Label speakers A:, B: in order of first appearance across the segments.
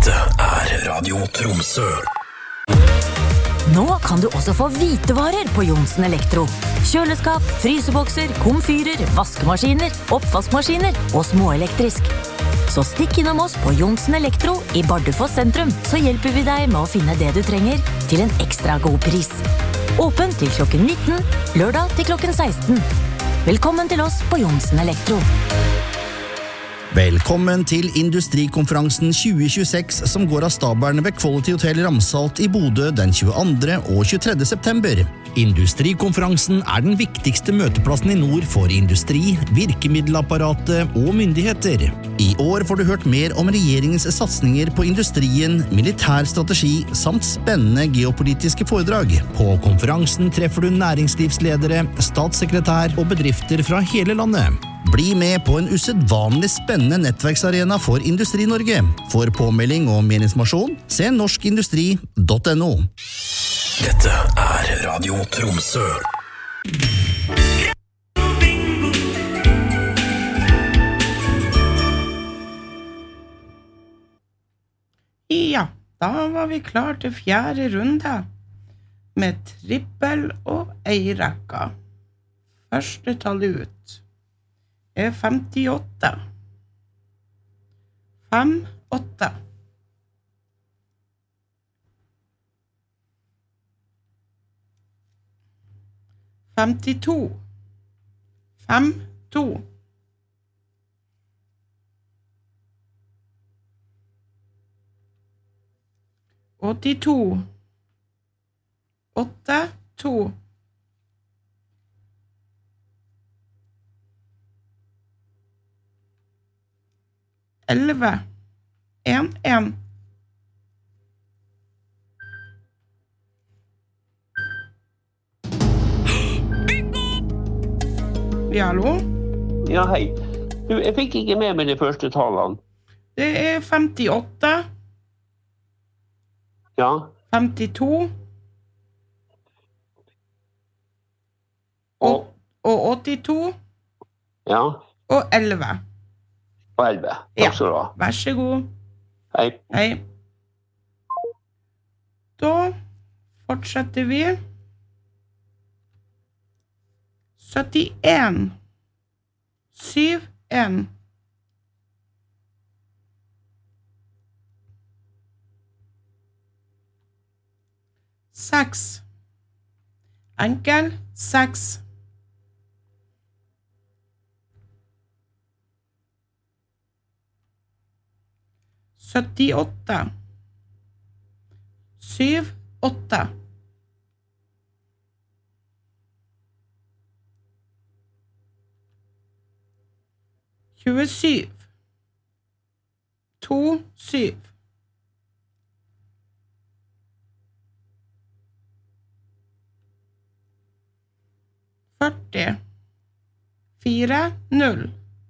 A: Dette Radio Tromsø.
B: Nå kan du også få hvitevarer på Johnsen Elektro. Kjøleskap, frysebokser, komfyrer, vaskemaskiner, oppvaskmaskiner og småelektrisk. Så stikk innom oss på Johnsen Elektro i Bardufoss sentrum, så hjelper vi deg med å finne det du trenger til en ekstra god pris. Åpen til klokken 19, lørdag til klokken 16. Velkommen til oss på Johnsen Elektro.
C: Velkommen til Industrikonferansen 2026 som går av stabelen ved Quality Hotel Ramsalt i Bodø den 22. og 23. september. Industrikonferansen den viktigste møteplassen i nord for industri, virkemiddelapparatet og myndigheter. I år får du hørt mer om regjeringens satsninger på industrien, militær strategi samt spennende geopolitiske foredrag. På konferansen treffer du næringslivsledere, statssekretær og bedrifter fra hele landet. Bli med på en usedvanlig spennende nettverksarena for Industri-Norge. For påmelding og mer informasjon, se norskindustri.no.
A: Dette Radio Tromsø.
D: Ja, da var vi klar til 4. runde med trippel og eirekka. Første tallet ut 58. 5-8. Femtito. 5-2. 82. 8-2. 11. 1-1. Ja, hallo?
E: Ja, hei. Du, jeg fikk ikke med meg de første tallene.
D: Det 58.
E: Ja.
D: 52. Og 82.
E: Ja.
D: Og 11.
E: Og 11. Takk skal du ha.
D: Vær så god.
E: Hei.
D: Hei. Da fortsetter vi. 71. 7-1. 6. Enkel 6. 78. 7-8. 27. 2-7. 40. 4-0.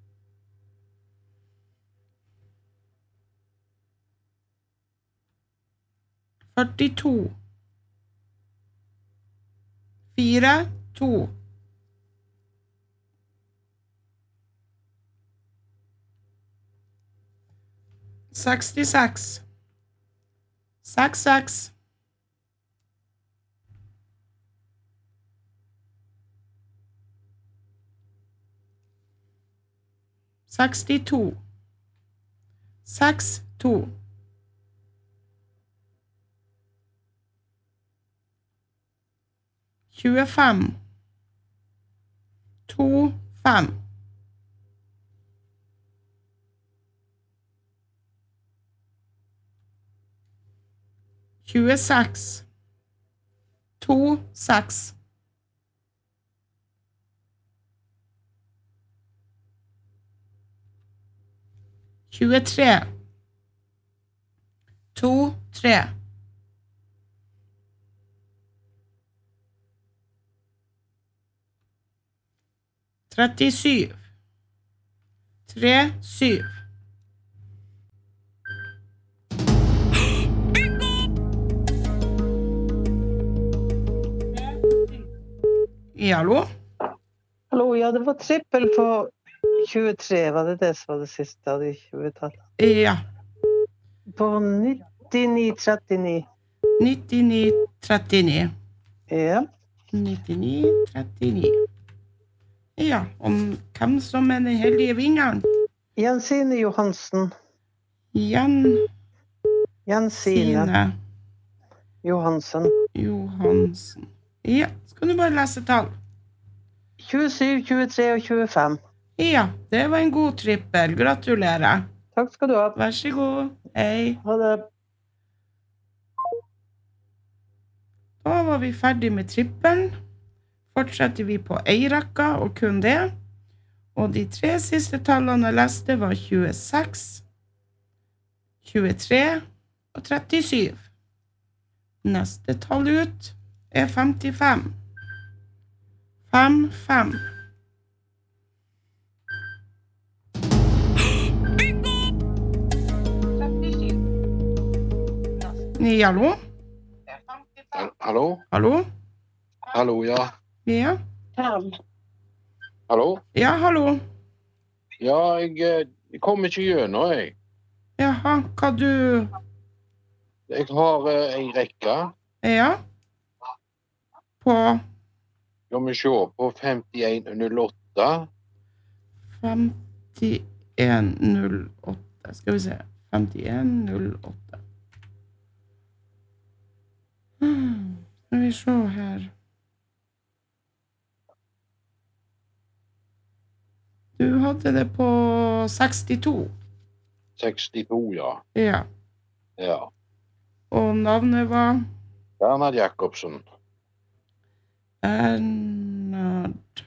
D: 42. 4-2. 66. 6-6. 62. 6-2. 25. 2-5. 26. 2-6. 23. 2-3. 37. 3-7. Ja, hallo?
F: Hallo, ja, det var trippel på 23, var det som var det siste av de 20-tallet?
D: Ja.
F: på 9939.
D: 9939.
F: Ja.
D: 9939. Ja, om hvem som den heldige vinneren?
F: Jensine Johansen.
D: Jensine
F: Johansen.
D: Johansen. Ja, skal du bare lese tall?
F: 27, 23 og 25.
D: Ja, det var en god trippel. Gratulerer.
F: Takk skal du ha.
D: Vær så god. Hei.
F: Ha det.
D: Da var vi ferdig med trippelen. Fortsetter vi på ei-rekka og kun det. Og de 3 siste tallene jeg leste var 26, 23 og 37. Neste tall ut er 55. 5. Hallo?
G: Hallo?
D: Hallo?
G: Hallo, ja.
D: Ja?
G: Hallo?
D: Ja, hallo.
G: Ja, jeg kommer ikke gjennom, jeg.
D: Jaha, hva du...
G: Jeg har en rekke.
D: Ja? På
G: Skal vi se på 5108.
D: 5108. Skal vi se. 5108. Skal vi se her. Du hadde det på 62.
G: 62, ja.
D: Ja.
G: Ja.
D: Og navnet var
G: Bernhard Jakobsen.
D: Bernhard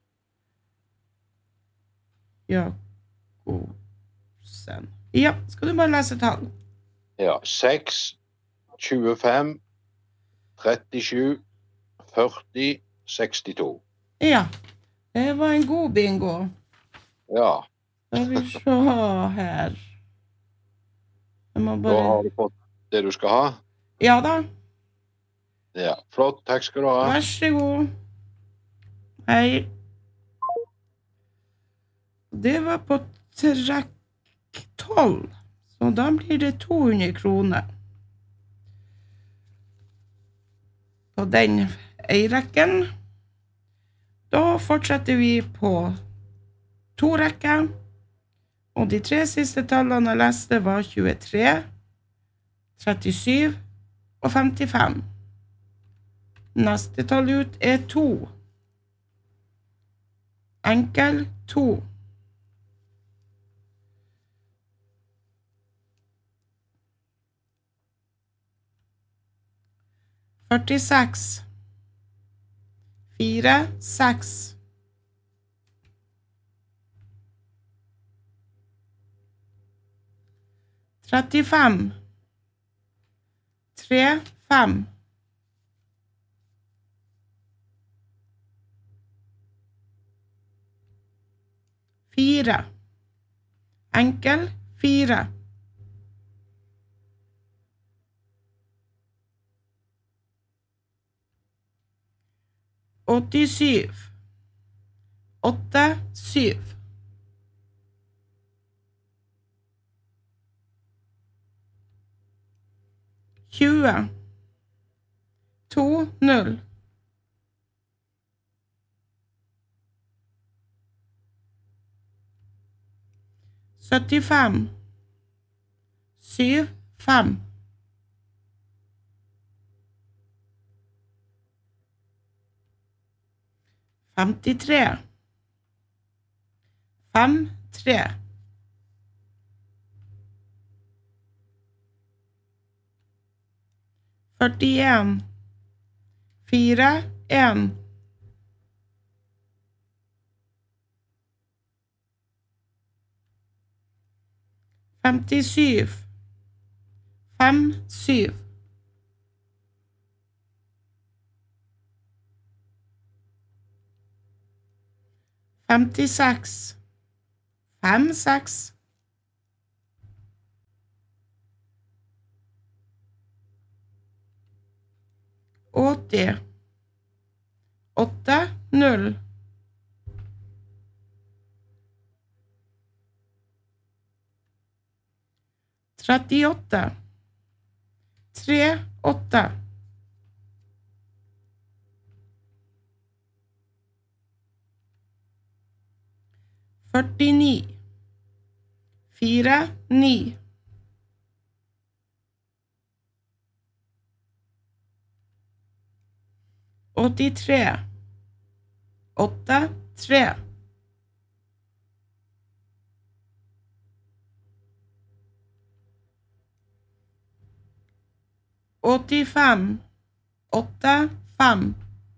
D: Jakobsen. Ja, skal du bare lese tall?
G: Ja, 6, 25, 37, 40, 62.
D: Ja, det var en god bingo.
G: Ja,
D: Skal vi se her. Jeg må
G: da
D: bare...
G: har du fått det du skal ha.
D: Ja da,
G: Ja, flott, takk skal du ha.
D: vær så god. Hei. Det var på trekk 12, så da blir det 200 kroner. På den ei-rekken. Da fortsetter vi på 2 rekker, og de 3 siste tallene jeg leste var 23, 37 og 55. Neste tall ut er 2. Enkel 2. Førtiseks. 4, 6. 35. 3, 5. 4. Enkel 4. 87. 8, 7. 20. 2, 0. 75. 7, 5. 53. 5, 3. 41. 4, 1. 57. 5, 7. 56. 5, 6. 80. 8, 0. 38 38 49 49 83 83 85 85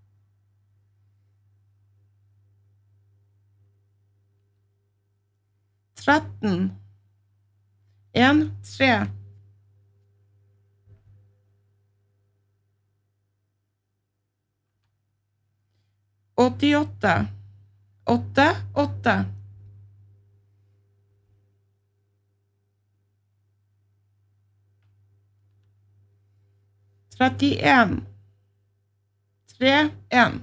D: 13 1 3 88 8 8 31 3 1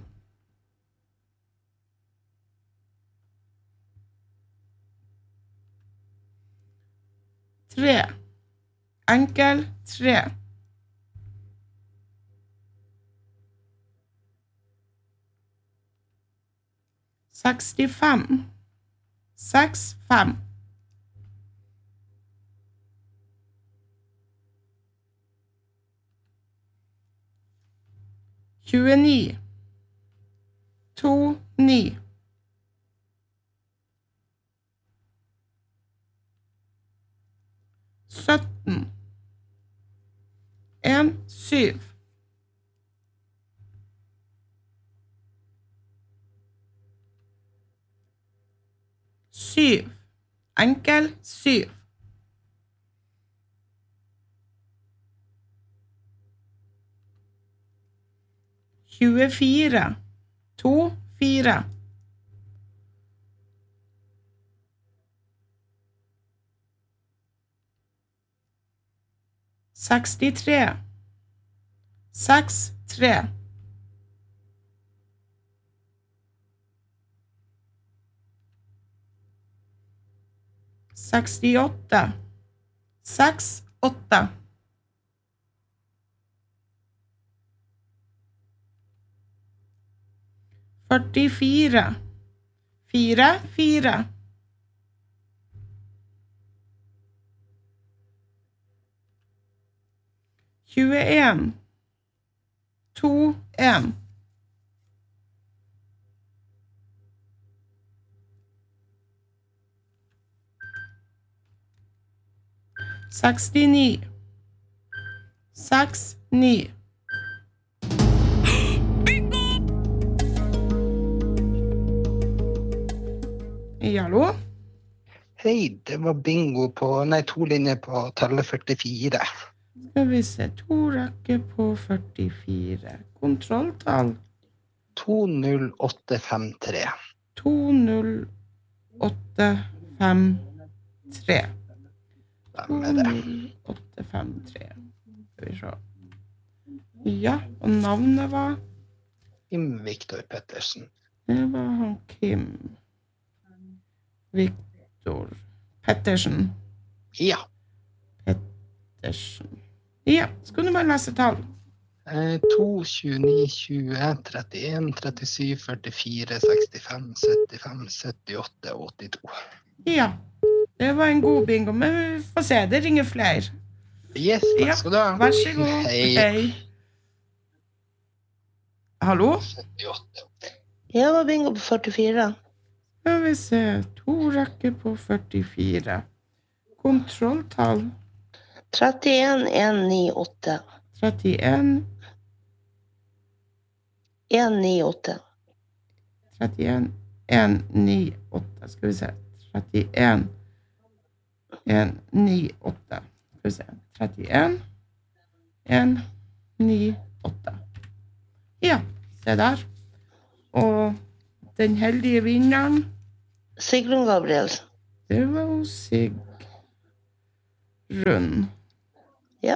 D: 3 enkel 3 65 6 5 29 2 9 17 1 7 7 enkel 7 24 2 4 63 6 3 68 6 8 44 4 4 21 2 1 69 6 9 Hallo?
H: Hei, det var bingo på, to linjer på tallet 44.
D: Skal vi se, 2 rekker på 44. Kontrolltall.
H: 20853.
D: 20853.
H: Stemmer det.
D: 20853. Skal vi se. Ja, og navnet var?
H: Kim Victor Pettersen.
D: Det var han Kim Victor Pettersen.
H: Ja.
D: Pettersen. Ja, skal du bare lese tall?
H: 2, 29, 20, 31, 37, 44, 65, 75, 78, 82.
D: Ja, det var en god bingo, men vi får se, det ringer flere.
H: Yes, takk skal du ha.
D: Vær så god. Hei. Hallo?
H: 78.
F: Ja, det var bingo på 44.
D: Skal vi se, 2 rekker på 44. Kontrolltall.
F: 31 198.
D: 31
F: 198.
D: 31 198. Skal vi se. 31 198. Skal vi se. 31 198. Ja, se der. Og den heldige vinneren,
F: Sigrun Gabrielsen.
D: det var jo Sigrun
F: Ja.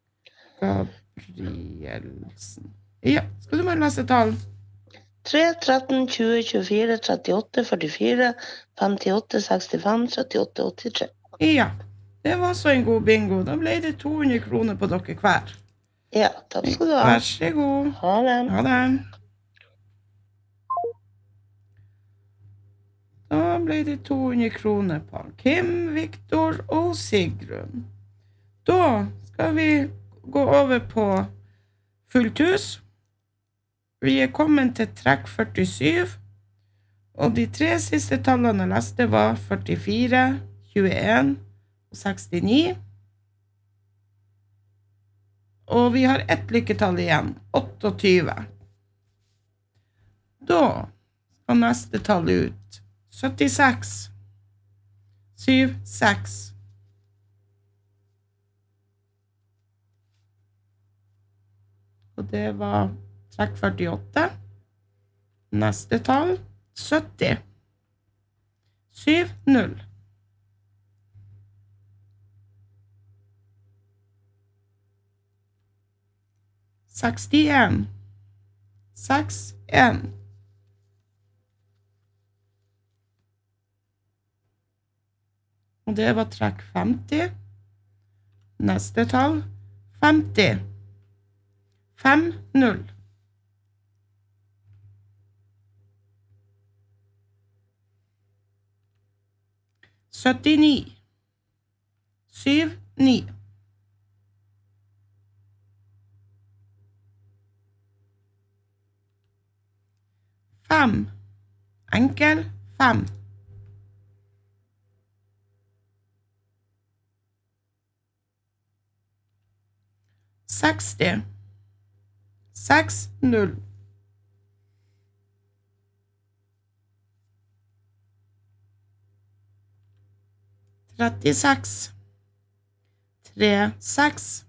D: Gabrielsen. Ja, skal du bare lese tall?
F: 3, 13, 20, 24, 38, 44, 58, 65, 78, 83.
D: Ja, Det var så en god bingo. Da ble det 200 kroner på dere hver.
F: Ja, takk skal du ha.
D: Vær så god.
F: Ha det.
D: Ha det. Da ble det 200 kroner på Kim, Viktor og Sigrun. Da skal vi gå over på fullt hus. Vi kommet til trekk 47, og de 3 siste tallene jeg leste var 44, 21 og 69. Og vi har ett lykketall igjen, 28. Da skal neste tall ut, 76, 76. Og det var trekk 48. Neste tall, 70. 70. Sekstien. 61. Og det var trekk 50. Neste tall, 50. 5-0. Syttini. 7-9. Fem. Enkel 5. Seksti. 6-0. Trettiseks. 3-6.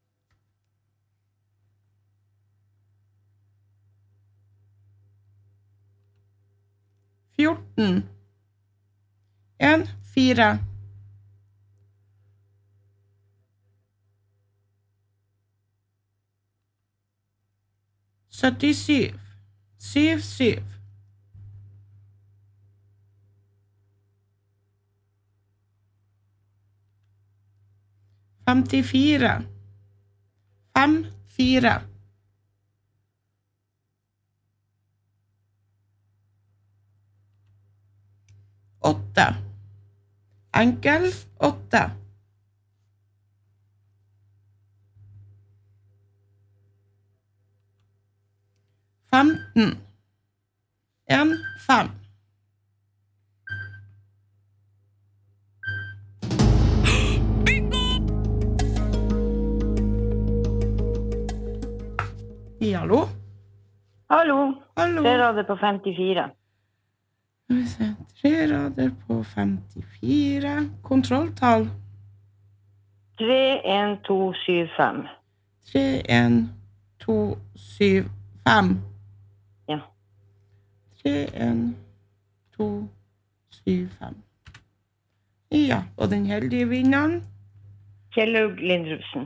D: Fjorten. 1-4. Syttisyv. 7-7. Femtifire. 5-4. Åtte. Enkel 8. Femten. 1-5. Hallo?
I: Hallo.
D: Hallo.
I: 3 rader på 54.
D: 3 rader på 54. Kontrolltall.
I: 3, 1, 2, 7, 5.
D: 3, 1, 2, 7, 5.
I: Ja.
D: 3, 1, 2, 7, 5. Ja, og den heldige vinneren?
I: Kjellaug Lindrupsen.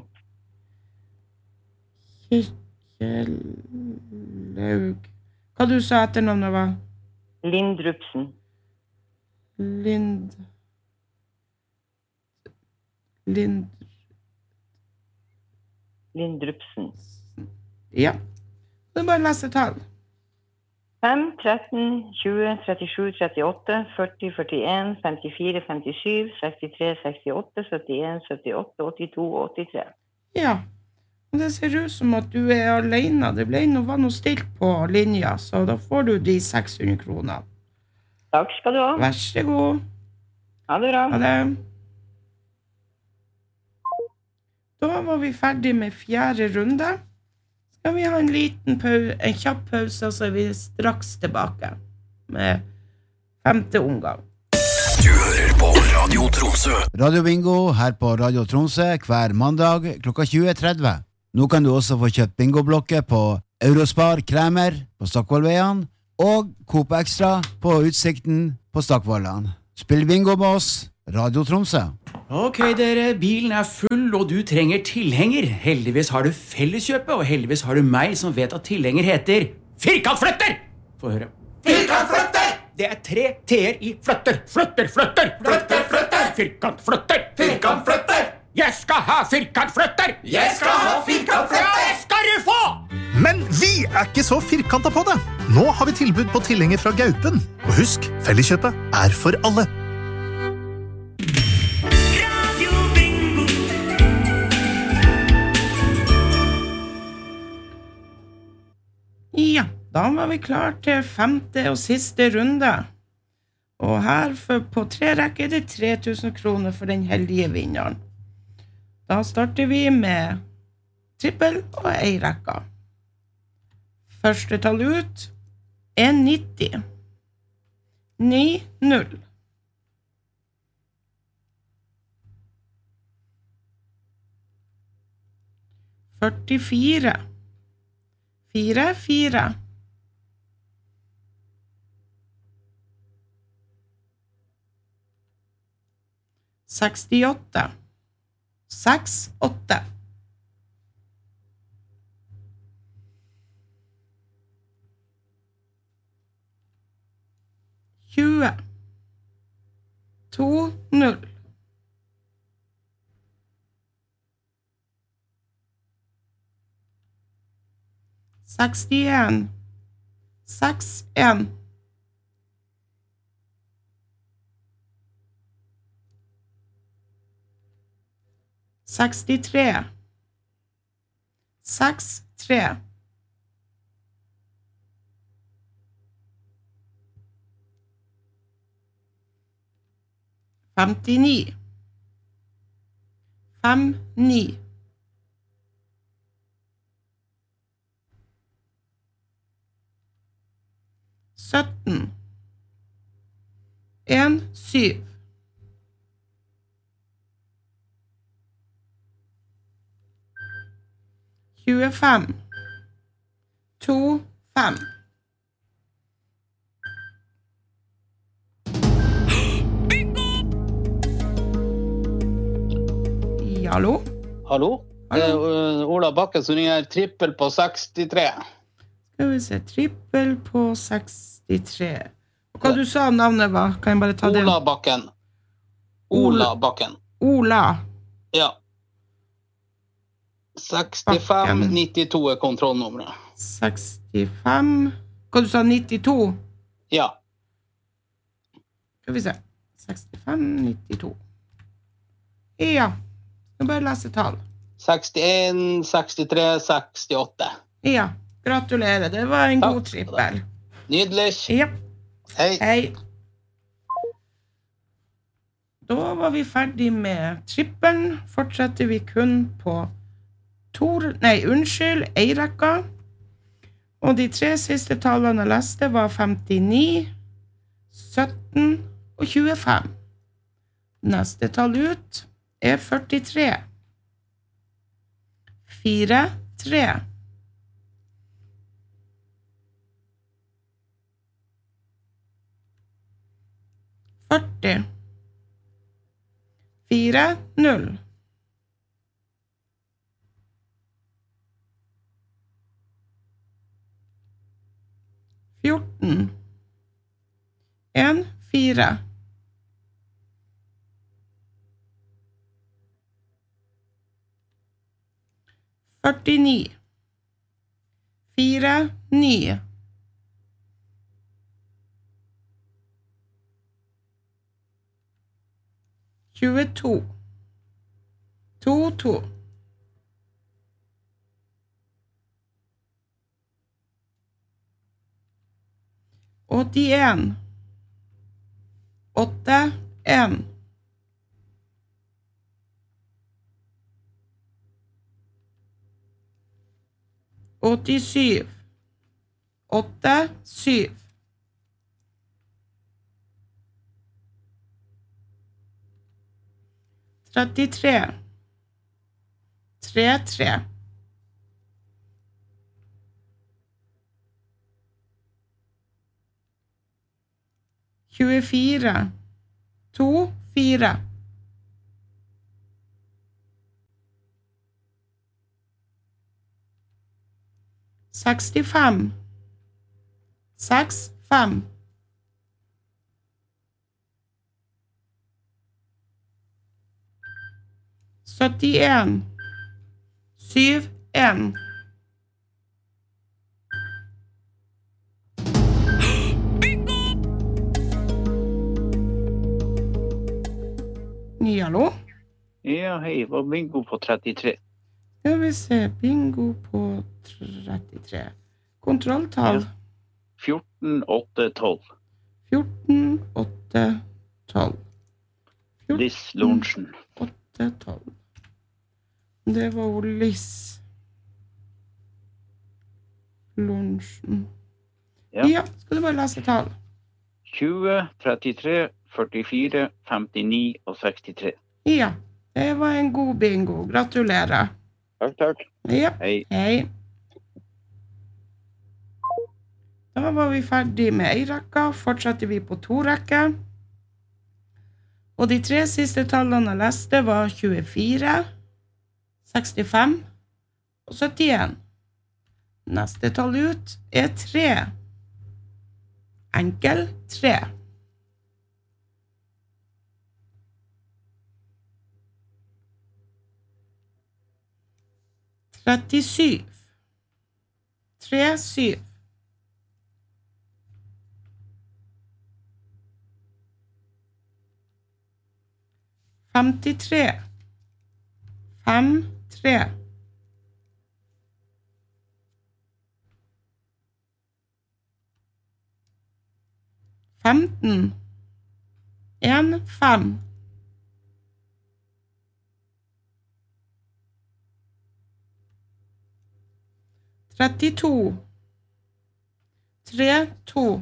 D: Kjellaug. Hva du sa etternavnet var?
I: Lindrupsen. Lindrupsen.
D: Ja. Det er bare å lese tall.
I: 5, 13, 20, 37, 38, 40, 41, 54, 57, 63, 68, 71, 78, 82 og 83.
D: Ja. Og det ser ut som at du er alene. Det var noe stilt på linja, så da får du de 600 kroner.
I: Takk skal du ha.
D: Vær så god.
I: Ha det bra.
D: Ha det. Da var vi ferdig med 4. runde. Skal vi ha en kjapp pause, og så er vi straks tilbake med 5. omgang.
A: Du hører på Radio Tromsø.
J: Radio Bingo her på Radio Tromsø hver mandag klokka 20.30. Nå kan du også få kjøpt bingoblokker på Eurospar Kremer på Stockvollveien og Coop Extra på Utsikten på Stockvollan. Spill bingo med oss, Radio Tromsø.
K: Ok dere, bilen er full og du trenger tilhenger. Heldigvis har du Felleskjøpet, og heldigvis har du meg som vet at tilhenger heter Firkantflytter! Få høre. Firkantflytter! Det er 3 T-er i flytter. Flytter, flytter! Flytter, flytter! Firkantflytter! Firkantfløtter! Jeg skal ha firkantfløtter! Jeg skal ha firkantfløtter! Det skal du få!
L: Men vi er ikke så firkanta på det. Nå har vi tilbud på tilhenger fra Gaupen. Og husk, Felleskjøpet er for alle.
D: Ja, da var vi klar til 5. og siste runde. Og her på 3 rekker det 3000 kroner for den heldige vinneren. Da starter vi med trippel og ei rekke. Første tall ut er 90. 9-0. Førtifire. 4-4. 68. 6-8. 20. 2-0. 61. 6-1. 63. 6-3. 59. 5-9. 17. 1-7. 25. 2-5. Hallo?
G: Hallo? Ola Bakke som ringer trippel på 63.
D: Skal vi se, trippel på 63. Hva du sa navnet var? Kan jeg bare ta det?
G: Ola Bakken. Ola Bakken.
D: Ola.
G: Ja. 65-92 er kontrollnummeret.
D: 65. Hva du sa, 92?
G: Ja.
D: Skal vi se. 65-92. Ja. Nå bare lese tall.
G: 61, 63, 68.
D: Ja, gratulerer. Det var en god trippel.
G: Nydelig.
D: Ja.
G: Hei.
D: Hei. Da var vi ferdig med trippelen. Fortsetter vi kun på ei rekke. Og de 3 siste tallene jeg leste var 59, 17 og 25. Neste tall ut er 43. 4-3. 40. 4-0. 14. 1-4. 49. 4-9. 22. 2-2. 81. 8-1. 87. 8-7. 33. 3-3. 24. 2-4. 65. 6-5. 71 71 Hallo?
G: Ja, hei, var bingo på 33.
D: Skal vi se, bingo på 33. Kontrolltall.
G: 14, 8, 12.
D: 14, 8, 12.
G: Liss Lorentzen.
D: 8, 12. Det var Liss Lorentzen. Ja, skal du bare lese tall?
G: 20, 33, 44, 59 og 63.
D: Ja, det var en god bingo. Gratulerer.
G: Takk.
D: Ja,
G: hei.
D: Hei. Da var vi ferdig med en rekke. Fortsetter vi på 2 rekker. Og de 3 siste tallene jeg leste var 24, 65 og 71. Neste tall ut er 3. Enkel 3. Trettisyv. 3, 7. Femtitre. 5, 3. Femten. 1, 5. Trettito. 3, 2.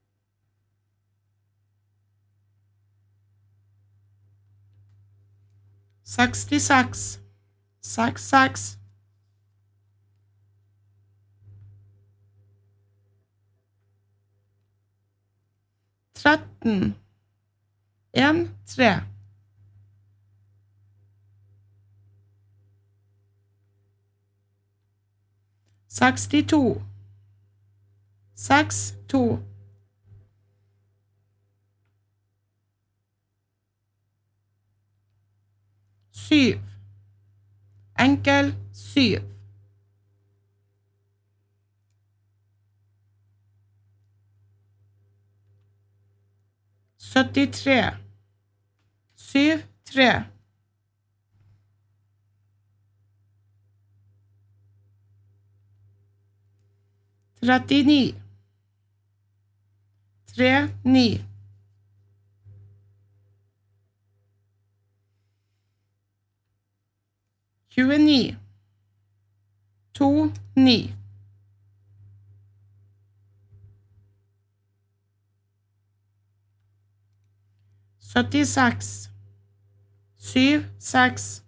D: Sekstiseks. 6, 6. Tretten. 1, 3. Sekstito. 6, 2. Syv. Enkel 7. Syttitre. 7, 3. Trettini. 3, 9. Tjueni. 2, 9. Syttiseks. 7, 6.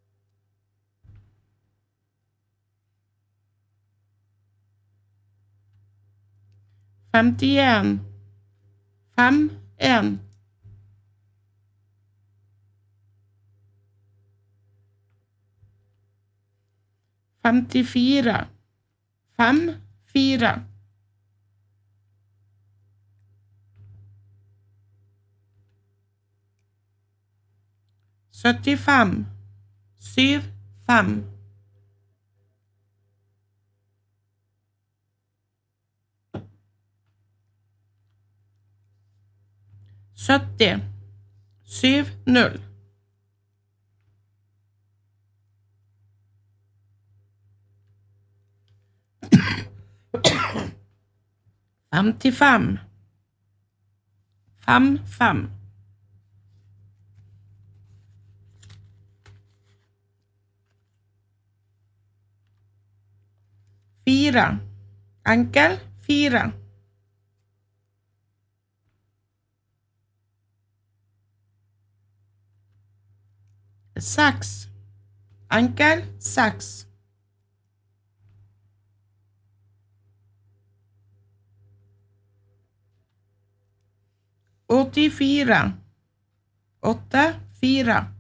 D: Femtien. 5, 1. Femtifire. 5, 4. Syttifem. 7, 5. Sytti. 7, 0. Femtifem. 5, 5. Fire. Enkel 4. Seks. Enkel 6. Åttifire. 8, 4.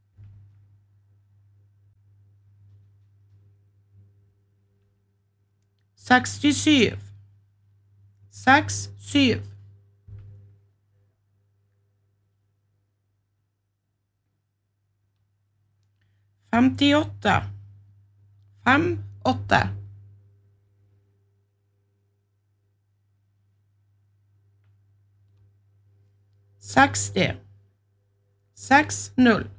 D: Sekstisju. 6, 7. 58. 58. 60. 60.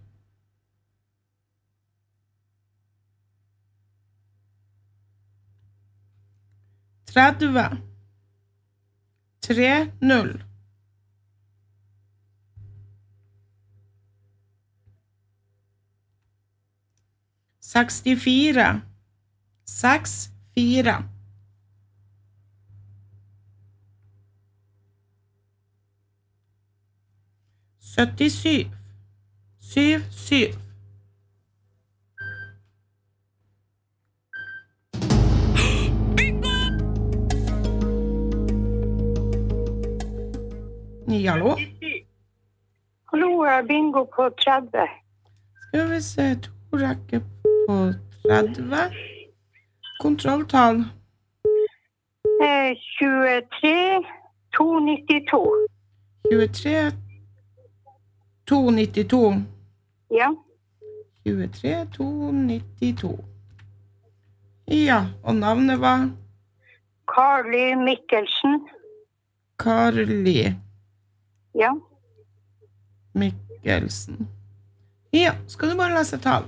D: 30. 30. 64. 64. 77. 77. Hallo?
M: Hallo, bingo på 30.
D: Skal vi se, 2 rekker på 30. Kontrolltall.
M: 23, 292.
D: 23, 292.
M: Ja.
D: 23, 292. Ja, og navnet var?
M: Carly Mikkelsen.
D: Carly
M: Ja.
D: Mikkelsen. Ja, skal du bare lese tall?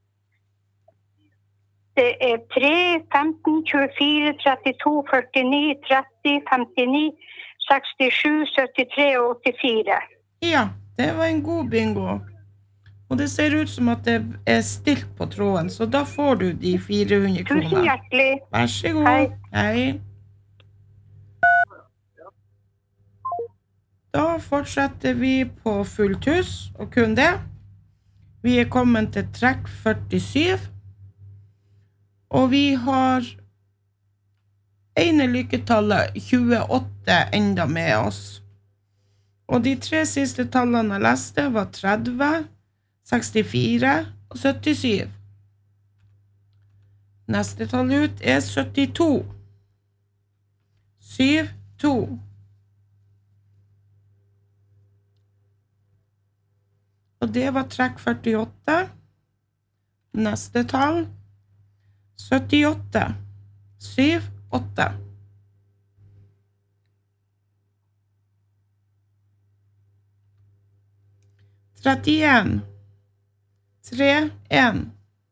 M: Det 3, 15, 24, 32, 49, 30, 59, 67, 73 og 84.
D: Ja, det var en god bingo. Og det ser ut som at det stilt på tråden, så da får du de 400 kroner.
M: Tusen hjertelig.
D: Vær så god.
M: Hei.
D: Hei. Da fortsetter vi på fullt hus, og kun det. Vi kommet til trekk 47. Og vi har ene lykketallet 28 enda med oss. Og de 3 siste tallene jeg leste var 30, 64 og 77. Neste tall ut 72. 72. Og det var trekk 48. Neste tall 78. 78. Trettien. 31.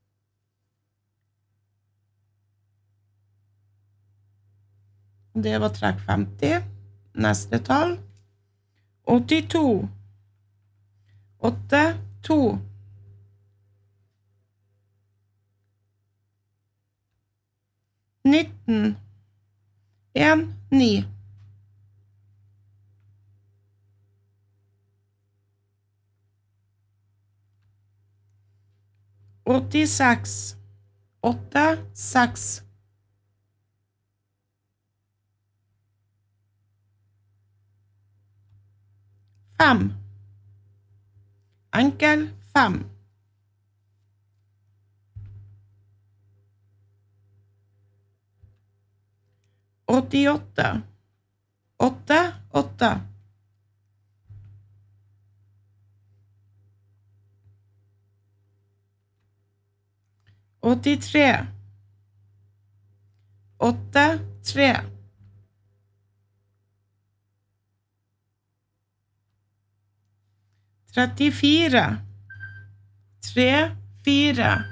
D: Det var trekk 50. Neste tall 82. 8, 2. 19. 1, 9. 86. 8, 6. 5. Enkel 5. 88. 8, 8. 83. 8, 3. 34. 3, 4.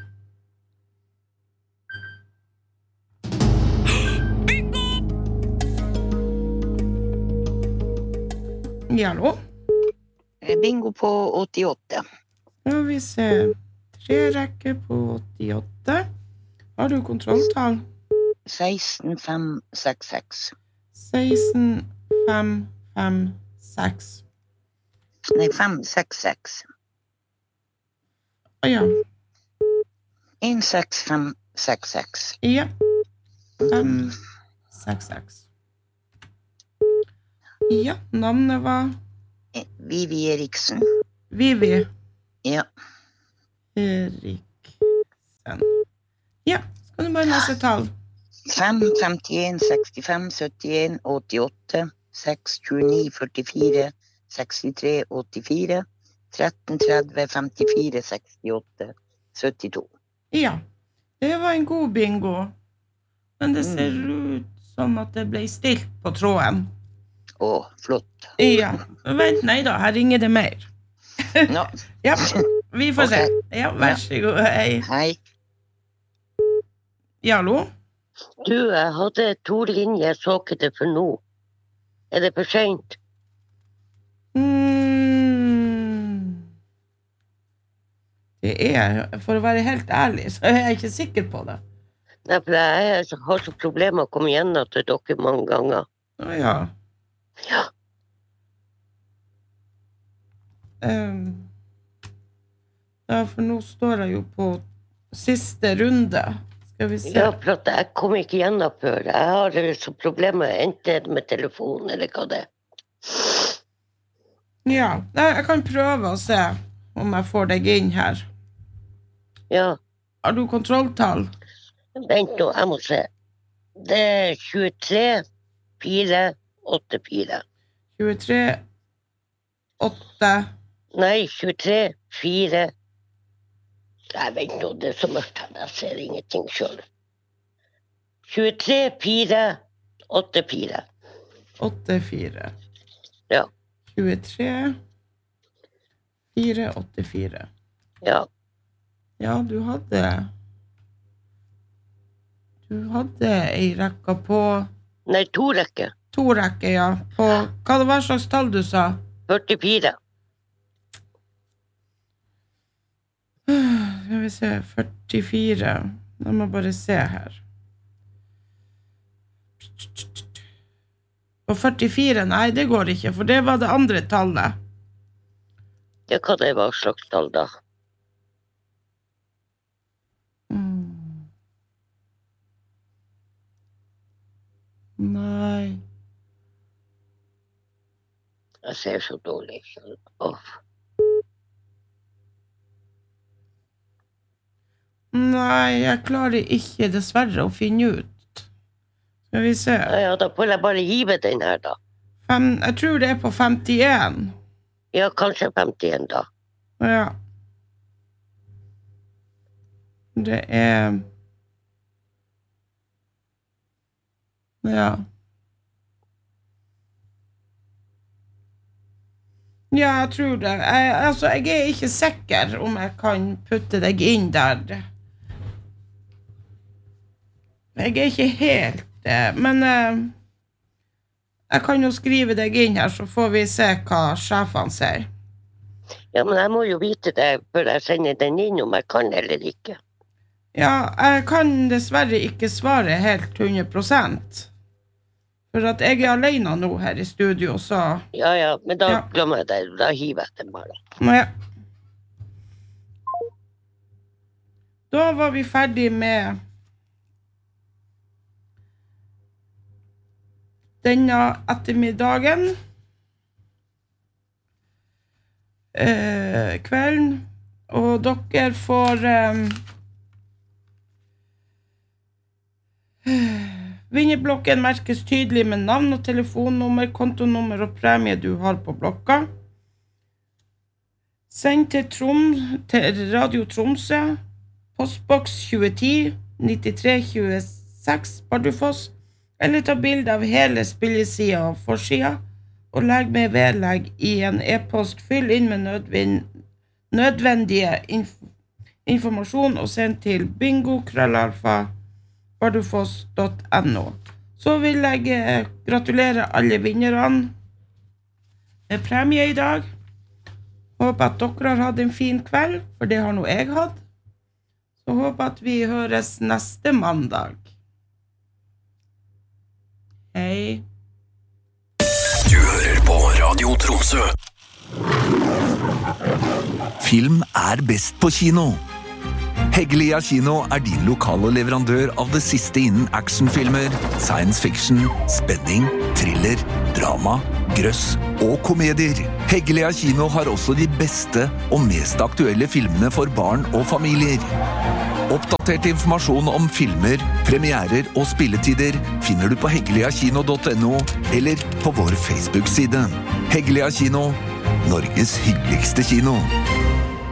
D: Hallo?
F: Bingo på 88.
D: Skal vi se. 3 rekker på 88. Har du kontrolltall?
F: 16, 5, 6, 6.
D: 16, 5, 5, 6.
F: Nei, 5, 6, 6.
D: Ja.
F: 1, 6, 5, 6, 6.
D: Ja. 5, 6, 6. Ja, navnet var?
F: Vivi Eriksen.
D: Vivi?
F: Ja.
D: Eriksen. Ja, skal du bare lese tall?
F: 5, 51, 65, 71, 88, 6, 29, 44, 63, 84, 13, 30, 54, 68, 72.
D: Ja, det var en god bingo. Men det ser ut som at det ble stilt på tråden.
F: Flott.
D: Ja, vent, nei da, her ringer det mer.
F: Ja.
D: Ja, vi får se. Ja, vær så god, hei.
F: Hei.
D: Ja, hallo?
N: Du, jeg hadde 2 linjer, jeg så ikke det for nå. Det for sent?
D: Det for å være helt ærlig, så er jeg ikke sikker på det.
N: Nei, for jeg har så problemer å komme igjennom til dere mange ganger.
D: Ja.
N: Ja.
D: Ja, for nå står jeg jo på siste runde. Skal vi se.
N: Ja, for at jeg kom ikke igjennom før. Jeg har så problemer enten med telefon eller hva det.
D: Ja, jeg kan prøve å se om jeg får deg inn her.
N: Ja.
D: Har du kontrolltall?
N: Vent nå, jeg må se. Det 23 4 8 4.
D: 23 8.
N: Nei, 23 4. Jeg vet nå, det så mørkt her. Jeg ser ingenting selv. 23 4 8 4.
D: 8 4.
N: Ja.
D: 23 4 8 4.
N: Ja.
D: Ja, du hadde ei rekke på...
N: Nei, 2 rekker.
D: 2 rekker, ja. På, hva det var slags tall du sa?
N: 44.
D: Skal vi se, 44. Jeg må bare se her. På 44, nei, det går ikke, for det var det andre tallet.
N: Ja, hva det var slags tall da?
D: Nei.
N: Jeg ser så dårlig.
D: Nei, jeg klarer ikke dessverre å finne ut. Skal vi se.
N: Ja, da får jeg bare hive den her da.
D: Jeg tror det på 51.
N: Ja, kanskje 51 da.
D: Ja. Det Ja. Ja, jeg tror det. Jeg er ikke sikker om jeg kan putte deg inn der. Jeg er ikke helt, men jeg kan jo skrive deg inn her, så får vi se hva sjefene sier.
N: Ja, men jeg må jo vite det før jeg sender den inn om jeg kan eller ikke.
D: Ja, jeg kan dessverre ikke svare helt 100%. For at jeg er alene nå her i studio, så...
N: Ja, men da glemmer jeg det. Da hiver jeg det bare.
D: Ja. Da var vi ferdig med denne ettermiddagen. Kvelden. Og dere får... Vinnerblokken merkes tydelig med navn og telefonnummer, kontonummer og premie du har på blokka. Send til Radio Tromsø, postboks 2010, 9326 Bardufoss, eller ta bilde av hele spillesida og forsida, og legg med vedlegg i en e-post, fyll inn med nødvendige informasjon og send til bingo@bardufoss.no. Så vil jeg gratulere alle vinnerne med premie i dag. Håper at dere har hatt en fin kveld, for det har nå jeg hatt. Så håper at vi høres neste mandag. Hei.
A: Du hører på Radio Tromsø.
O: Film er best på kino. Heggelia Kino er din lokale leverandør av det siste innen actionfilmer, science fiction, spenning, thriller, drama, grøss og komedier. Heggelia Kino har også de beste og mest aktuelle filmene for barn og familier. Oppdatert informasjon om filmer, premierer og spilletider finner du på heggeliakino.no eller på vår Facebook-side. Heggelia Kino, Norges hyggeligste kino.